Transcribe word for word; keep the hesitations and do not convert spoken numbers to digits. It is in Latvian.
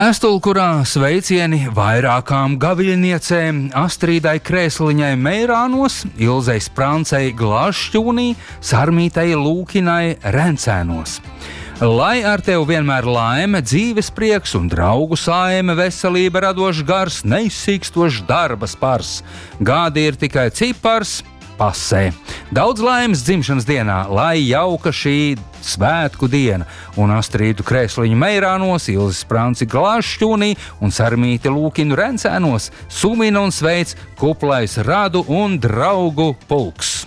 Vēstulkurā sveicieni vairākām gaviļniecēm Astrīdai Krēsliņai Meirānos, Ilzei Sprancei Glāšķūnī, Sarmītai Lūkinai Rencēnos. Lai ar tevi vienmēr laime, dzīves prieks un draugu saime, veselība, radošs gars, neizsīkstošs darba spars. Gadi ir tikai cipars, pasē. Daudz laimes dzimšanas dienā, lai jauka šī svētku diena, un Astrīdu Krēsliņu Meirānos, Ilzi Spranci Glāšķūnī un Sarmīti Lūkinu Rencēnos sumina un sveic kuplais radu un draugu pulks.